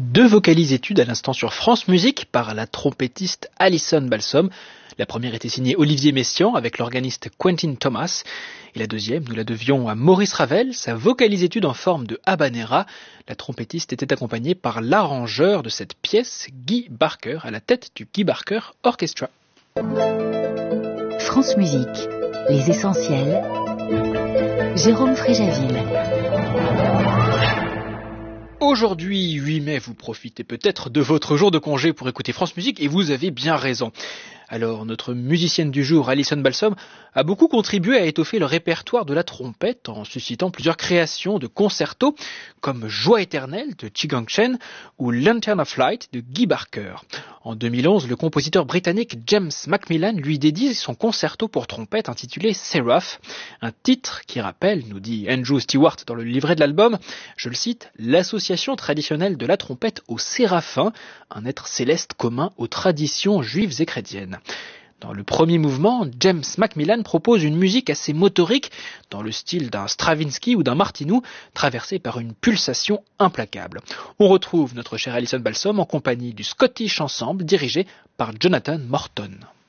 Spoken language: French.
Deux vocalises-études à l'instant sur France Musique par la trompettiste Alison Balsom. La première était signée Olivier Messiaen avec l'organiste Quentin Thomas. Et la deuxième, nous la devions à Maurice Ravel, sa vocalise-étude en forme de habanera. La trompettiste était accompagnée par l'arrangeur de cette pièce, Guy Barker, à la tête du Guy Barker Orchestra. France Musique, les essentiels. Jérôme Fréjaville. Aujourd'hui, 8 mai, vous profitez peut-être de votre jour de congé pour écouter France Musique et vous avez bien raison. Alors, notre musicienne du jour, Alison Balsom, a beaucoup contribué à étoffer le répertoire de la trompette en suscitant plusieurs créations de concertos comme Joie éternelle de Chi Gang Chen ou Lantern of Light de Guy Barker. En 2011, le compositeur britannique James Macmillan lui dédie son concerto pour trompette intitulé Seraph, un titre qui rappelle, nous dit Andrew Stewart dans le livret de l'album, je le cite, l'association traditionnelle de la trompette au séraphin, un être céleste commun aux traditions juives et chrétiennes. Dans le premier mouvement, James Macmillan propose une musique assez motorique, dans le style d'un Stravinsky ou d'un Martineau, traversée par une pulsation implacable. On retrouve notre chère Alison Balsom en compagnie du Scottish Ensemble dirigé par Jonathan Morton.